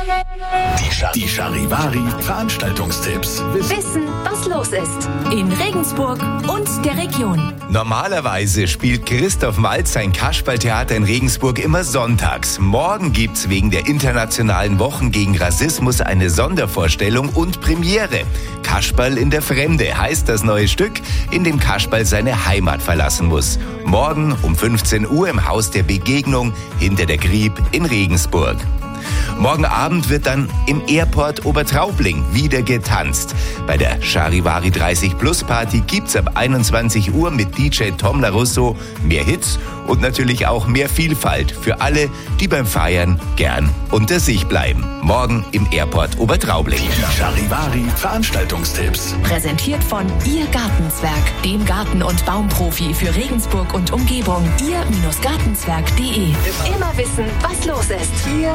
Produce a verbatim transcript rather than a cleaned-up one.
Die, Char- die Charivari Veranstaltungstipps. Wissen, was los ist. In Regensburg und der Region. Normalerweise spielt Christoph Malz sein Kasperltheater in Regensburg immer sonntags. Morgen gibt's wegen der internationalen Wochen gegen Rassismus eine Sondervorstellung und Premiere. Kasperl in der Fremde heißt das neue Stück, in dem Kasperl seine Heimat verlassen muss. Morgen um fünfzehn Uhr im Haus der Begegnung hinter der Grieb in Regensburg. Morgen Abend wird dann im Airport Obertraubling wieder getanzt. Bei der Charivari dreißig Plus Party gibt's ab einundzwanzig Uhr mit D J Tom LaRusso mehr Hits und natürlich auch mehr Vielfalt für alle, die beim Feiern gern unter sich bleiben. Morgen im Airport Obertraubling. Die Charivari Veranstaltungstipps. Präsentiert von Ihr Gartenzwerg, dem Garten- und Baumprofi für Regensburg und Umgebung. ihr Gartenzwerg punkt de. Immer wissen, was los ist. Ihr